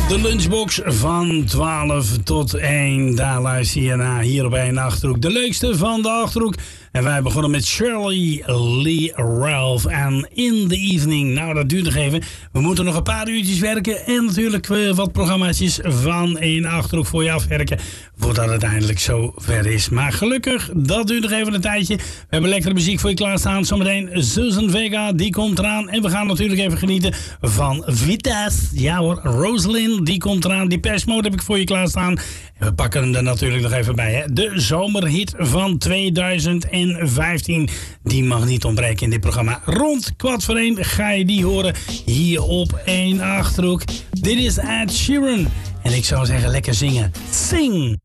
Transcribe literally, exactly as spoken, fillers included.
De lunchbox van twaalf tot één. Daar luister je naar hier op één Achterhoek. De leukste van de Achterhoek. En wij begonnen met Shirley Lee Ralph en In the Evening. Nou, dat duurt nog even. We moeten nog een paar uurtjes werken. En natuurlijk wat programma's van één Achterhoek voor je afwerken. Voordat het eindelijk zo ver is. Maar gelukkig, dat duurt nog even een tijdje. We hebben lekkere muziek voor je klaarstaan. Zometeen Susan Vega, die komt eraan. En we gaan natuurlijk even genieten van Vitesse. Ja hoor, Rosalind, die komt eraan. Die persmode heb ik voor je klaarstaan. En we pakken hem er natuurlijk nog even bij. Hè. De zomerhit van tweeduizend vijftien. Die mag niet ontbreken in dit programma. Rond kwart voor één ga je die horen hier op één Achterhoek. Dit is Ed Sheeran. En ik zou zeggen, lekker zingen. Sing!